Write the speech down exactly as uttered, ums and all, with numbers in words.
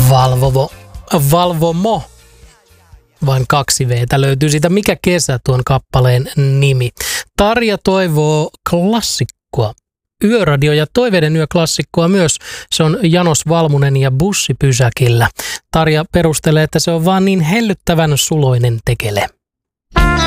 Valvovo, Valvomo. Vain kaksi V:tä löytyy siitä. Mikä kesä tuon kappaleen nimi? Tarja toivoo klassikkoa. Yöradio ja Toiveiden yöklassikkoa myös. Se on Janos Valmunen ja Bussipysäkillä. Tarja perustelee, että se on vaan niin hellyttävän suloinen tekele.